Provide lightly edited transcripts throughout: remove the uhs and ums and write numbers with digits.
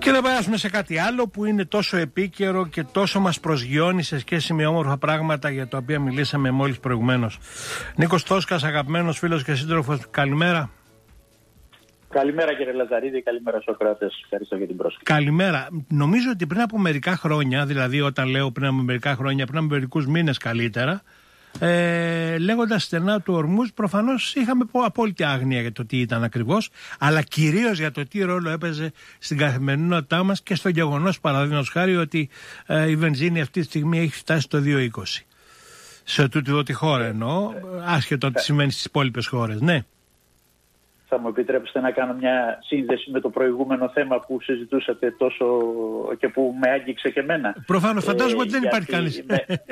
Και να περάσουμε σε κάτι άλλο που είναι τόσο επίκαιρο και τόσο μας προσγειώνει σε σχέση με όμορφα πράγματα για τα οποία μιλήσαμε μόλις προηγουμένως. Νίκος Τόσκας, αγαπημένος φίλος και σύντροφος, καλημέρα. Καλημέρα κύριε Λαζαρίδη, καλημέρα Σοκράτες, ευχαριστώ για την πρόσκληση. Καλημέρα. Νομίζω ότι πριν από μερικά χρόνια, δηλαδή όταν λέω πριν από μερικά χρόνια, πριν από μερικούς μήνες καλύτερα, λέγοντας στενά του Ορμούζ, προφανώς είχαμε απόλυτη άγνοια για το τι ήταν ακριβώς, αλλά κυρίως για το τι ρόλο έπαιζε στην καθημερινότητά μας και στο γεγονός, παραδείγματος χάρη, ότι η βενζίνη αυτή τη στιγμή έχει φτάσει στο 2,20. Σε τούτη εδώ τη χώρα εννοώ, άσχετο τι σημαίνει στις υπόλοιπες χώρες, ναι. Θα μου επιτρέψετε να κάνω μια σύνδεση με το προηγούμενο θέμα που συζητούσατε τόσο και που με άγγιξε και εμένα. Προφανώς, φαντάζομαι ότι δεν υπάρχει κανείς.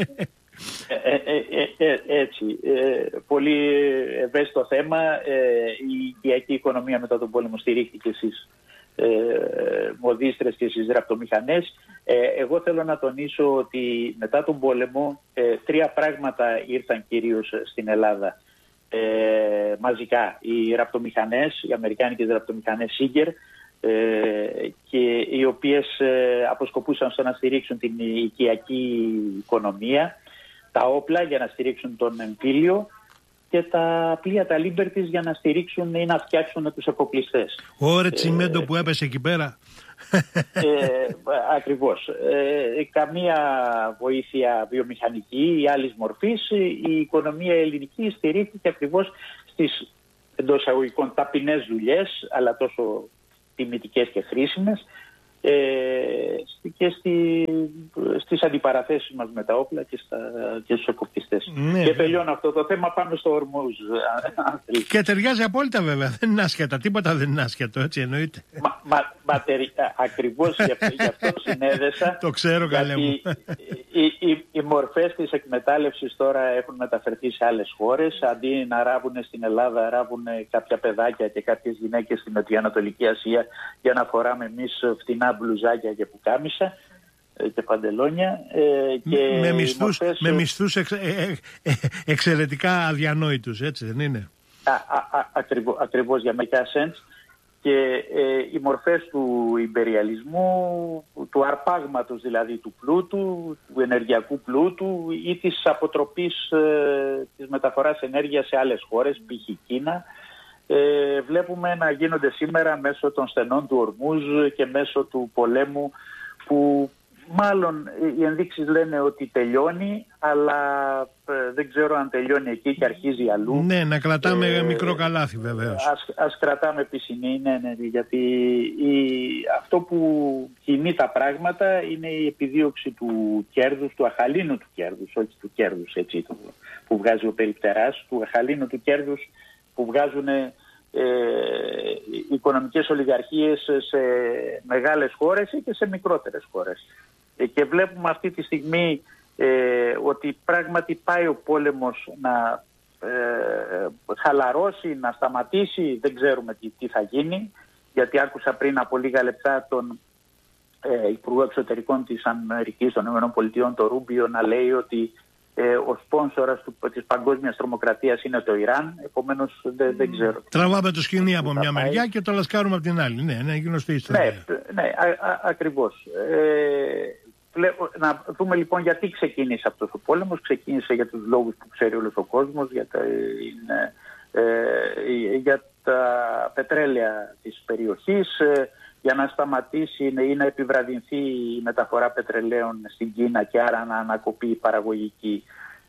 Έτσι, πολύ ευαίσθητο θέμα. Η οικιακή οικονομία μετά τον πόλεμο στηρίχθηκε στις μοδίστρες και στις ραπτομηχανές. Εγώ θέλω να τονίσω ότι μετά τον πόλεμο τρία πράγματα ήρθαν κυρίως στην Ελλάδα μαζικά. Οι ραπτομηχανές, οι αμερικάνικες ραπτομηχανές Σίγκερ, και οι οποίες αποσκοπούσαν στο να στηρίξουν την οικιακή οικονομία, τα όπλα για να στηρίξουν τον εμφύλιο και τα πλοία, τα Liberties, για να στηρίξουν ή να φτιάξουν τους εφοπλιστές. Ωρε τσιμέντο που έπεσε εκεί πέρα. Ακριβώς. Καμία βοήθεια βιομηχανική ή άλλης μορφής. Η οικονομία ελληνική στηρίχθηκε ακριβώς στις εντός εισαγωγικών ταπεινές δουλειές, αλλά τόσο τιμητικές και χρήσιμες, και στις αντιπαραθέσεις μας με τα όπλα και στους εκοπτιστές. Ναι, και τελειώνω αυτό το θέμα, πάμε στο Ορμούζ. Και ταιριάζει απόλυτα βέβαια, δεν είναι άσχετο, τίποτα δεν είναι άσχετο, έτσι εννοείται. Ακριβώς γι' αυτό συνέδεσα. Το ξέρω καλέ μου. Οι μορφές της εκμετάλλευσης τώρα έχουν μεταφερθεί σε άλλες χώρες. Αντί να ράβουν στην Ελλάδα, ράβουν κάποια παιδάκια και κάποιες γυναίκες στην Νοτιοανατολική Ασία για να φοράμε εμείς φτηνά μπλουζάκια και πουκάμισα και παντελόνια. Και με μισθούς εξαιρετικά αδιανόητους, έτσι δεν είναι? Ακριβώς, για μερικά cents. Και οι μορφές του ιμπεριαλισμού, του αρπάγματος δηλαδή του πλούτου, του ενεργειακού πλούτου ή της αποτροπής της μεταφοράς ενέργειας σε άλλες χώρες, π.χ. Κίνα, βλέπουμε να γίνονται σήμερα μέσω των στενών του Ορμούζ και μέσω του πολέμου, που μάλλον οι ενδείξεις λένε ότι τελειώνει, αλλά δεν ξέρω αν τελειώνει εκεί και αρχίζει αλλού. Ναι, να κρατάμε μικρό καλάθι βεβαίως. Ας κρατάμε πισινή, ναι, γιατί αυτό που κινεί τα πράγματα είναι η επιδίωξη του κέρδους, του αχαλήνου του κέρδους, όχι του κέρδους έτσι, που βγάζει ο περιπτεράς, του αχαλήνου του κέρδους που βγάζουν οικονομικές ολιγαρχίες σε μεγάλες χώρες ή και σε μικρότερες χώρες. Και βλέπουμε αυτή τη στιγμή ότι πράγματι πάει ο πόλεμος να χαλαρώσει, να σταματήσει, δεν ξέρουμε τι θα γίνει, γιατί άκουσα πριν από λίγα λεπτά τον Υπουργό Εξωτερικών της Αμερικής, των ΗΠΑ, τον Ρούμπιο, να λέει ότι ο σπόνσορας της παγκόσμιας τρομοκρατίας είναι το Ιράν, επομένως δεν ξέρω. Τραβάμε το σκηνή από μια μεριά και το λασκάρουμε από την άλλη. Ναι, είναι γνωστή ιστορία. Ναι, ακριβώς. Να δούμε λοιπόν γιατί ξεκίνησε αυτός ο πόλεμος. Ξεκίνησε για τους λόγους που ξέρει όλος ο κόσμος, για τα πετρέλαια της περιοχής, για να σταματήσει ή να επιβραδυνθεί η μεταφορά πετρελαίων στην Κίνα και άρα να ανακοπεί η παραγωγική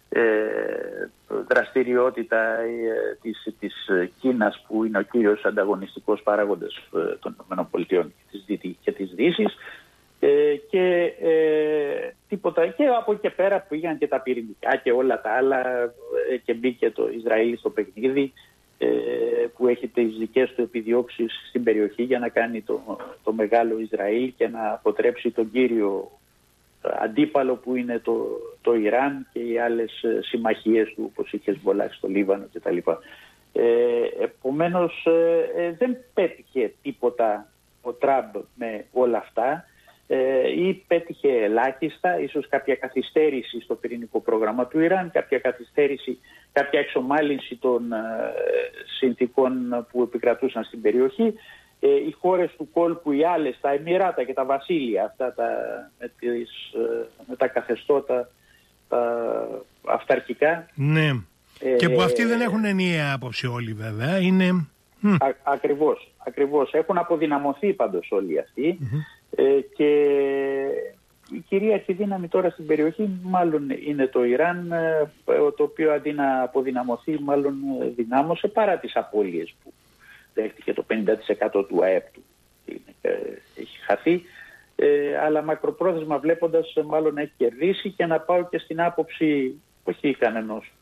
δραστηριότητα της Κίνας, που είναι ο κύριος ανταγωνιστικός παράγοντας των ΗΠΑ και της Δύσης. Και τίποτα. Και από εκεί πέρα πήγαν και τα πυρηνικά και όλα τα άλλα, και μπήκε το Ισραήλ στο παιχνίδι, που έχει τις δικές του επιδιώξεις στην περιοχή για να κάνει το μεγάλο Ισραήλ και να αποτρέψει τον κύριο αντίπαλο που είναι το Ιράν και οι άλλες συμμαχίες του, όπως η Χεσμολάχ στο Λίβανο κτλ. Επομένως δεν πέτυχε τίποτα ο Τραμπ με όλα αυτά, ή πέτυχε ελάχιστα, ίσως κάποια καθυστέρηση στο πυρηνικό πρόγραμμα του Ιράν, κάποια καθυστέρηση, κάποια εξομάλυνση των συνθήκων που επικρατούσαν στην περιοχή, οι χώρες του κόλπου, οι άλλες, τα Εμιράτα και τα Βασίλεια, αυτά με τα καθεστώτα τα αυταρχικά. Ναι. Και που αυτοί δεν έχουν ενιαία άποψη όλοι βέβαια. Είναι... Ακριβώς. Έχουν αποδυναμωθεί πάντως όλοι αυτοί. Και η κυρίαρχη δύναμη τώρα στην περιοχή μάλλον είναι το Ιράν, το οποίο αντί να αποδυναμωθεί μάλλον δυνάμωσε, παρά τις απώλειες που δέχτηκε. Το 50% του ΑΕΠ του έχει χαθεί, αλλά μακροπρόθεσμα βλέποντας μάλλον έχει κερδίσει. Και να πάω και στην άποψη όχι κανενός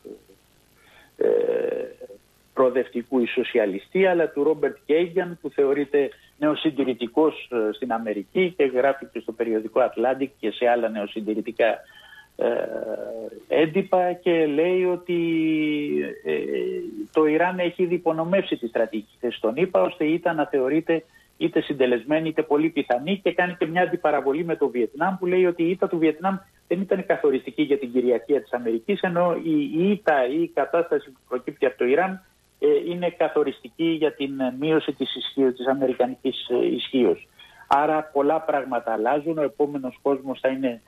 προοδευτικού ή σοσιαλιστή, αλλά του Ρόμπερτ Κέιγαν, που θεωρείται νεοσυντηρητικός στην Αμερική και γράφει και στο περιοδικό Atlantic και σε άλλα νεοσυντηρητικά έντυπα, και λέει ότι το Ιράν έχει ήδη υπονομεύσει τη στρατηγική θέση των ΗΠΑ, ώστε ήταν να θεωρείται είτε συντελεσμένη είτε πολύ πιθανή, και κάνει και μια αντιπαραβολή με το Βιετνάμ, που λέει ότι η ήττα του Βιετνάμ δεν ήταν καθοριστική για την κυριαρχία της Αμερικής, ενώ η ήττα ή η κατάσταση που προκύπτει από το Ιράν είναι καθοριστική για την μείωση της αμερικανικής ισχύως. Άρα πολλά πράγματα αλλάζουν. Ο επόμενος κόσμος θα είναι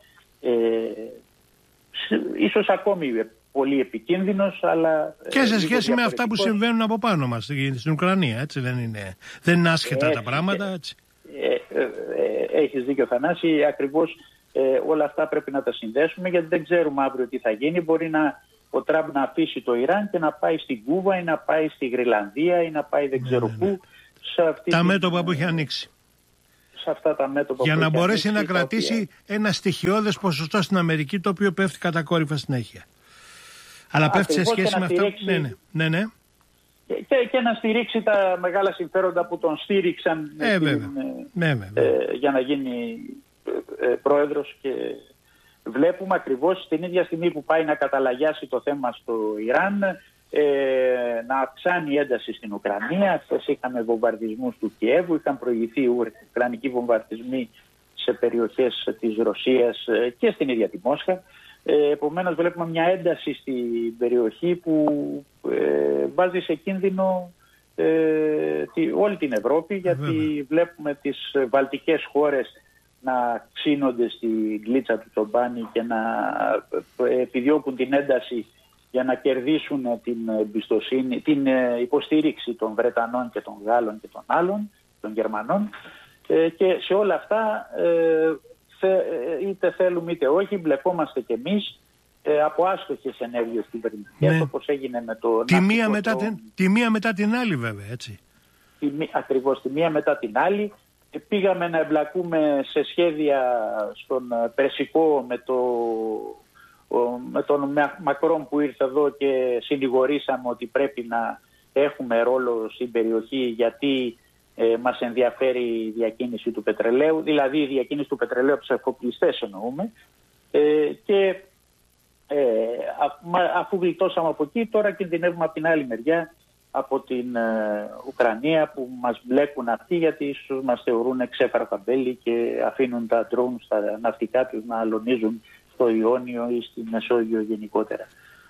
ίσως ακόμη πολύ επικίνδυνος, αλλά... Και σε σχέση με αυτά που συμβαίνουν από πάνω μας στην Ουκρανία, έτσι δεν είναι άσχετα τα πράγματα, έτσι. Έχεις δίκιο, Θανάση, ακριβώς όλα αυτά πρέπει να τα συνδέσουμε, γιατί δεν ξέρουμε αύριο τι θα γίνει. Μπορεί ο Τραμπ να αφήσει το Ιράν και να πάει στην Κούβα ή να πάει στη Γρυλανδία ή να πάει δεν ξέρω πού. Τα μέτωπα που έχει ανοίξει. Σε αυτά τα μέτωπα για να μπορέσει να κρατήσει ένα στοιχειώδες ποσοστό στην Αμερική, το οποίο πέφτει κατακόρυφα συνέχεια. Αλλά πέφτει σε σχέση με αυτά. Ναι. Και να στηρίξει τα μεγάλα συμφέροντα που τον στήριξαν για να γίνει πρόεδρος. Και βλέπουμε ακριβώς την ίδια στιγμή που πάει να καταλαγιάσει το θέμα στο Ιράν, να αυξάνει η ένταση στην Ουκρανία. Χθες είχαμε βομβαρδισμούς του Κιέβου, είχαν προηγηθεί ουκρανικοί βομβαρδισμοί σε περιοχές της Ρωσίας και στην ίδια τη Μόσχα. Επομένως βλέπουμε μια ένταση στην περιοχή που βάζει σε κίνδυνο όλη την Ευρώπη, γιατί βλέπουμε τις βαλτικές χώρες να ξύνονται στη γλίτσα του Τσομπάνη και να επιδιώκουν την ένταση για να κερδίσουν την εμπιστοσύνη, την υποστήριξη των Βρετανών και των Γάλλων και των άλλων, των Γερμανών, και σε όλα αυτά είτε θέλουμε είτε όχι μπλεκόμαστε κι εμείς από άστοχες ενέργειες κυβερνητικές, όπως έγινε με το... Τη μία μετά την άλλη βέβαια, έτσι. Ακριβώς, τη μία μετά την άλλη. Πήγαμε να εμπλακούμε σε σχέδια στον Περσικό με τον Μακρόν που ήρθε εδώ και συνηγορήσαμε ότι πρέπει να έχουμε ρόλο στην περιοχή, γιατί μας ενδιαφέρει η διακίνηση του πετρελαίου, δηλαδή η διακίνηση του πετρελαίου από τους εφοπλιστές εννοούμε, και αφού γλιτώσαμε από εκεί, τώρα κινδυνεύουμε από την άλλη μεριά, από την Ουκρανία, που μας μπλέκουν αυτοί, γιατί ίσως μας θεωρούν ξέφαρτα μπέλη και αφήνουν τα ντρόουν στα ναυτικά τους να αλωνίζουν στο Ιόνιο ή στη Μεσόγειο γενικότερα.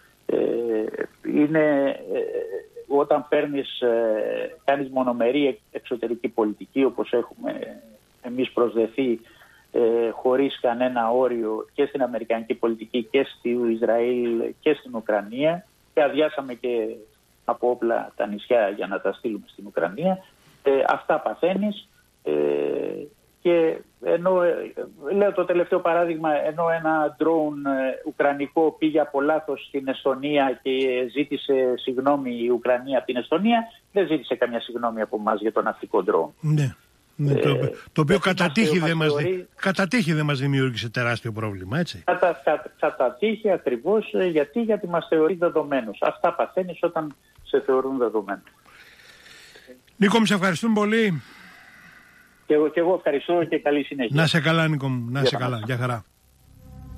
Όταν κάνεις μονομερή εξωτερική πολιτική, όπως έχουμε εμείς προσδεθεί, χωρίς κανένα όριο και στην αμερικανική πολιτική και στο Ισραήλ και στην Ουκρανία, και αδειάσαμε και από όπλα τα νησιά για να τα στείλουμε στην Ουκρανία, αυτά παθαίνεις. Και ενώ, λέω το τελευταίο παράδειγμα, ενώ ένα drone ουκρανικό πήγε από λάθος στην Εστονία και ζήτησε συγγνώμη η Ουκρανία από την Εστονία, δεν ζήτησε καμιά συγγνώμη από εμάς για το ναυτικό drone. Ναι, το οποίο κατά τύχη δεν μας δημιούργησε τεράστιο πρόβλημα, έτσι. Κατά τύχη ακριβώς, γιατί μας θεωρεί δεδομένους. Αυτά παθαίνεις όταν σε θεωρούν δεδομένους. Νίκο, μου σε ευχαριστούμε πολύ. Και εγώ ευχαριστώ και καλή συνέχεια. Να σε καλά, Νίκο μου. Να σε καλά. Γεια χαρά.